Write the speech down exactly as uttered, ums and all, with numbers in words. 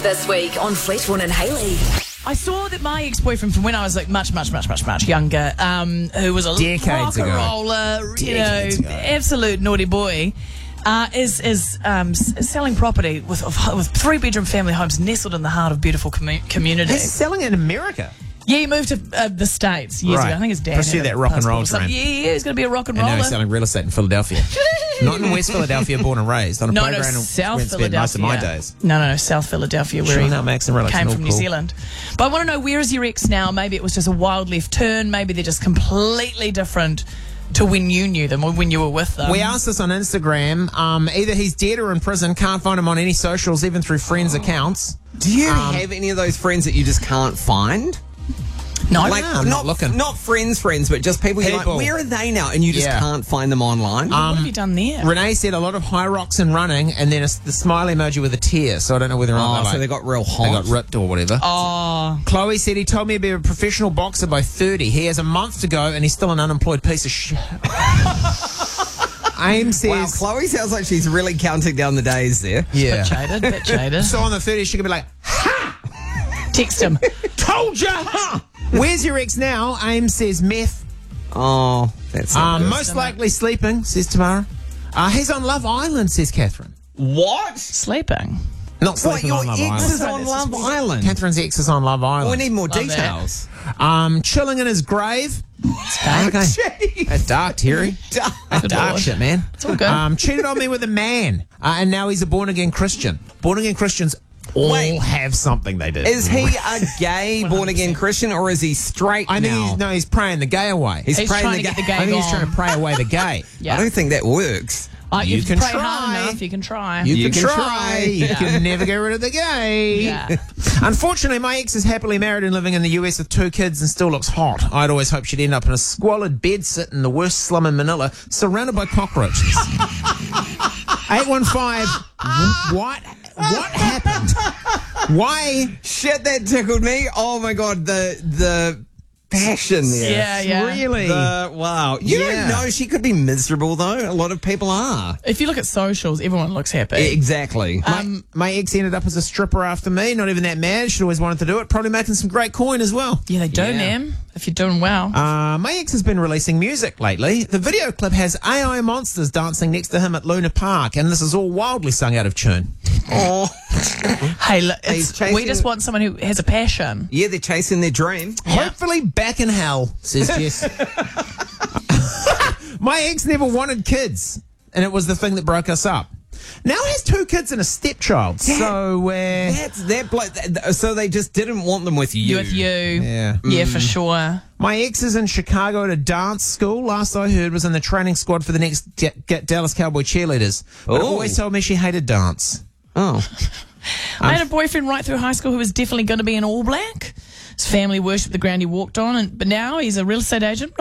This week on Fleetwood and Hayley. I saw that my ex-boyfriend from when I was like much, much, much, much, much younger, um, who was a Decades rock and ago. roller, you know, Decades ago. absolute naughty boy, uh, is is um, s- selling property with with three-bedroom family homes nestled in the heart of beautiful commu- community. He's selling it in America. Yeah, he moved to uh, the States years Right. ago. I think his dad Pursue had a that rock and passport roll or something. dream. Yeah, yeah, he's going to be a rock and And now roller. he's selling real estate in Philadelphia. Not in West Philadelphia, born and raised. On a No, no, playground in South where I spent Philadelphia. most of my days. No, no, no, South Philadelphia, where Sure, he no, Max and Relax, came all from New cool. Zealand. But I want to know, where is your ex now? Maybe it was just a wild left turn. Maybe they're just completely different to when you knew them or when you were with them. We asked this on Instagram. Um, either he's dead or in prison. Can't find him on any socials, even through friends' accounts. Do you Um, have any of those friends that you just can't find? No, Like, I'm not looking. Not friends, friends, but just people, you're like, People. where are they now? And you just Yeah. can't find them online. what have you done there? Renee said a lot of high rocks and running, and then a, the smiley emoji with a tear. So I don't know whether or not oh, they're so like, they got real hot. they got ripped or whatever. Oh, Chloe said he told me to be a professional boxer by thirty. He has a month to go, and he's still an unemployed piece of shit. Aim says, Wow, Chloe sounds like she's really counting down the days there. yeah. bit jaded, bit jaded. So on the thirtieth, she could be like, Text him. told ya! Huh. Where's your ex now? Aim says meth. Oh, that's not Um, good. most likely sleeping, says Tamara. Uh, he's on Love Island, says Catherine. What? Sleeping. Not What, sleeping your on Love ex Island. is on Love Island? Catherine's ex is on Love We Island. need more Love details. Um, chilling in his grave. Okay. Jeez. That's dark, Terry. That's dark Lord. shit, man. It's all good. Um, cheated on me with a man, uh, and now he's a born-again Christian. Born-again Christians all Wait. have something they do. Is he a gay born-again Christian or is he straight I think now? he's, no, he's praying the gay away. He's, He's praying trying the to get gay- the gay I think he's gone. trying to pray away the gay. Yeah. I don't think that works. Uh, You if can pray try. hard enough, you can try. You, You can, can try. try. You Yeah. can never get rid of the gay. Yeah. Unfortunately, my ex is happily married and living in the U S with two kids and still looks hot. I'd always hoped she'd end up in a squalid bedsit in the worst slum in Manila, surrounded by cockroaches. eight one five, what? What happened? Why? Shit, that tickled me. Oh my god, the the passion there. Yeah, yeah. Really? The, wow. You Yeah. don't know. She could be miserable, though. A lot of people are. If you look at socials, everyone looks happy. Exactly. my, my ex ended up as a stripper after me. Not even that mad. She'd always wanted to do it. Probably making some great coin as well. Yeah, they do, Yeah. man. If you're doing well. Uh, my ex has been releasing music lately. The video clip has A I monsters dancing next to him at Luna Park, and this is all wildly sung out of tune. Oh. hey, look, He's it's, chasing- we just want someone who has a passion. Yeah, they're chasing their dream. Hopefully back in hell, says Jess. My ex never wanted kids, and it was the thing that broke us up. Now he has two kids and a stepchild. So, uh, That's that bloke. So they just didn't want them with you. With you. yeah. Yeah, for sure. My ex is in Chicago at a dance school. Last I heard was in the training squad for the next D- D- Dallas Cowboy cheerleaders. But Oh. always told me she hated dance. Oh. I had a boyfriend right through high school who was definitely going to be an All Black. His family worshipped the ground he walked on, and but now he's a real estate agent.